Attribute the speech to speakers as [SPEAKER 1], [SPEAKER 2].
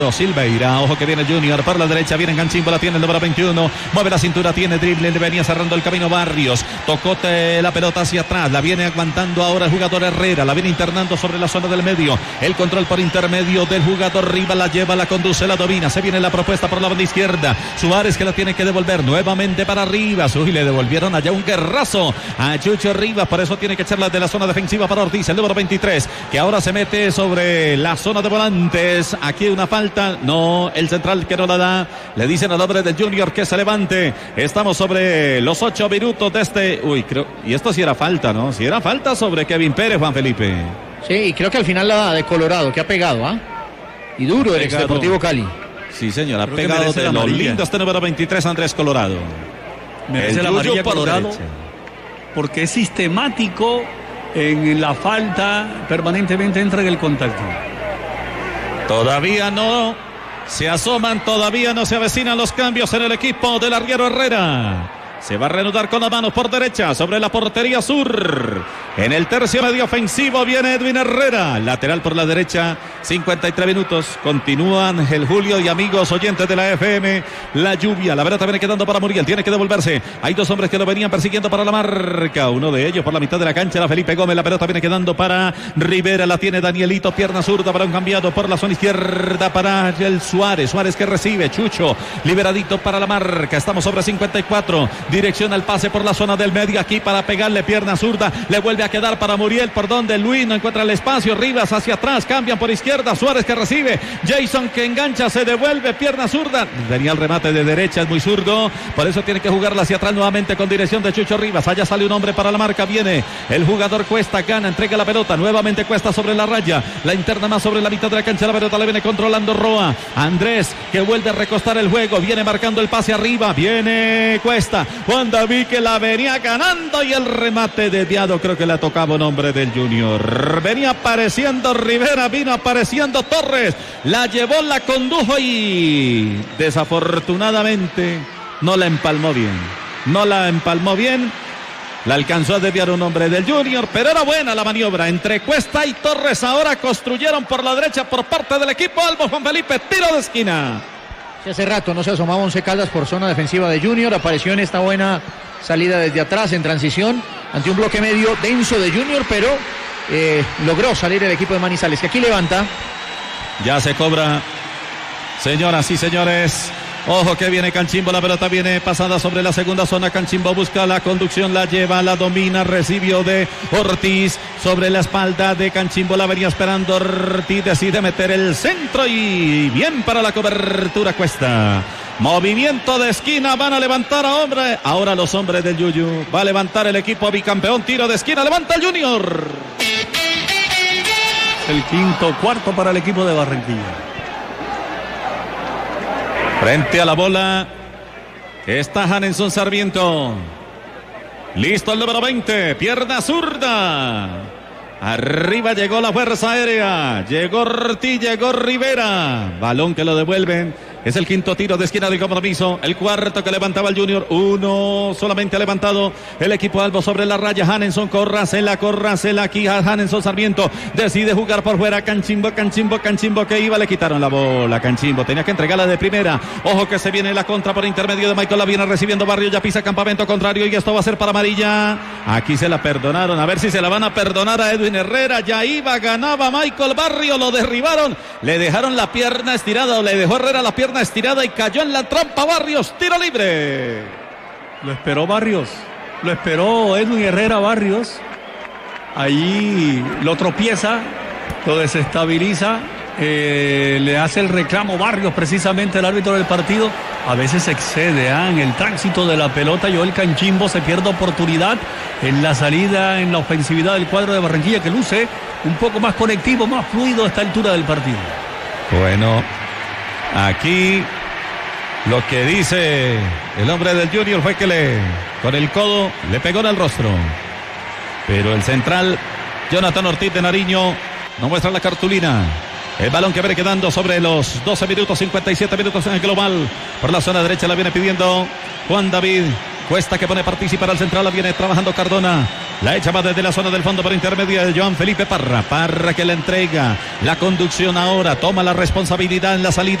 [SPEAKER 1] Silveira, ojo que viene Junior por la derecha, viene Canchimbo, la tiene el número 21, mueve la cintura, tiene drible, le venía cerrando el camino Barrios, tocó la pelota hacia atrás, la viene aguantando ahora el jugador Herrera, la viene internando sobre la zona del medio, el control por intermedio del jugador Rivas, la lleva, la conduce, la domina, se viene la propuesta por la banda izquierda, Suárez que la tiene que devolver nuevamente para Rivas, le devolvieron allá un guerrazo a Chucho Rivas, por eso tiene que echarla de la zona defensiva para Ortiz, el número 23, que ahora se mete sobre la zona de volantes, aquí una falta. No, el central que no la da. Le dicen al hombre del Junior que se levante. Estamos sobre los 8 minutos de este. Creo. Y esto sí era falta, ¿no? Sí era falta sobre Kevin Pérez, Juan Felipe.
[SPEAKER 2] Sí, y creo que al final la de Colorado, que ha pegado, ¿ah? Y duro el Deportivo Cali.
[SPEAKER 1] Sí, señor, ha pegado de lo lindo este número 23, Andrés Colorado.
[SPEAKER 3] Merece la amarilla Colorado porque es sistemático en la falta, permanentemente entra en el contacto.
[SPEAKER 1] Todavía no se asoman, todavía no se avecinan los cambios en el equipo del arriero Herrera. Se va a reanudar con las manos por derecha sobre la portería sur. En el tercio medio ofensivo viene Edwin Herrera. Lateral por la derecha, 53 minutos. Continúan el Julio y amigos oyentes de la FM. La lluvia, la pelota viene quedando para Muriel. Tiene que devolverse. Hay dos hombres que lo venían persiguiendo para la marca. Uno de ellos por la mitad de la cancha era Felipe Gómez. La pelota viene quedando para Rivera. La tiene Danielito, pierna zurda para un cambiado por la zona izquierda para el Suárez. Suárez que recibe. Chucho, liberadito para la marca. Estamos sobre 54. Dirección al pase por la zona del medio aquí para pegarle pierna zurda. Le vuelve a quedar para Muriel por donde Luis no encuentra el espacio. Rivas hacia atrás. Cambian por izquierda. Suárez que recibe. Jason que engancha. Se devuelve pierna zurda. Tenía el remate de derecha. Es muy zurdo. Por eso tiene que jugarla hacia atrás nuevamente con dirección de Chucho Rivas. Allá sale un hombre para la marca. Viene el jugador Cuesta. Gana. Entrega la pelota. Nuevamente Cuesta sobre la raya. La interna más sobre la mitad de la cancha. La pelota la viene controlando Roa. Andrés que vuelve a recostar el juego. Viene marcando el pase arriba. Viene Cuesta. Juan David que la venía ganando y el remate desviado, creo que le tocaba un hombre del Junior. Venía apareciendo Rivera, vino apareciendo Torres, la llevó, la condujo y desafortunadamente no la empalmó bien. La alcanzó a desviar un hombre del Junior, pero era buena la maniobra entre Cuesta y Torres. Ahora construyeron por la derecha por parte del equipo Albo. Juan Felipe, tiro de esquina.
[SPEAKER 2] Hace rato no se asomaba Once Caldas por zona defensiva de Junior. Apareció en esta buena salida desde atrás en transición ante un bloque medio denso de Junior, pero logró salir el equipo de Manizales, que aquí levanta.
[SPEAKER 1] Ya se cobra, señoras y señores. Ojo que viene Canchimbo, la pelota viene pasada sobre la segunda zona. Canchimbo busca la conducción, la lleva, la domina, recibió de Ortiz sobre la espalda de Canchimbo, la venía esperando Ortiz, decide meter el centro y bien para la cobertura Cuesta. Movimiento de esquina, van a levantar a hombre. Ahora los hombres del Yuyu, va a levantar el equipo bicampeón, tiro de esquina, levanta el Junior.
[SPEAKER 3] El quinto cuarto para el equipo de Barranquilla.
[SPEAKER 1] Frente a la bola está Hanenson Sarmiento. Listo el número 20. Pierna zurda. Arriba llegó la fuerza aérea. Llegó Ortiz, llegó Rivera. Balón que lo devuelven. Es el quinto tiro de esquina del compromiso. El cuarto que levantaba el Junior. Uno solamente ha levantado el equipo Albo sobre la raya. Hanenson, córrasela aquí a Hanenson Sarmiento. Decide jugar por fuera. Canchimbo que iba. Le quitaron la bola. Canchimbo tenía que entregarla de primera. Ojo que se viene la contra por intermedio de Michael. La viene recibiendo Barrios. Ya pisa campamento contrario. Y esto va a ser para amarilla. Aquí se la perdonaron. A ver si se la van a perdonar a Edwin Herrera. Ya iba, ganaba Michael Barrios. Lo derribaron. Le dejaron la pierna estirada. O le dejó Herrera la pierna estirada y cayó en la trampa Barrios. Tiro libre.
[SPEAKER 3] Lo esperó Barrios. Lo esperó Edwin Herrera Barrios. Ahí lo tropieza, lo desestabiliza. Le hace el reclamo Barrios, precisamente el árbitro del partido. A veces se excede en el tránsito de la pelota. Joel Canchimbo se pierde oportunidad en la salida, en la ofensividad del cuadro de Barranquilla, que luce un poco más conectivo, más fluido a esta altura del partido.
[SPEAKER 1] Bueno, aquí lo que dice el hombre del Junior fue que con el codo le pegó en el rostro. Pero el central, Jonathan Ortiz de Nariño, no muestra la cartulina. El balón que viene quedando sobre los 12 minutos, 57 minutos en el global. Por la zona derecha la viene pidiendo Juan David. Cuesta que pone participar al central, la viene trabajando Cardona. La echa va desde la zona del fondo por intermedio de Joan Felipe Parra. Parra que la entrega. La conducción ahora. Toma la responsabilidad en la salida.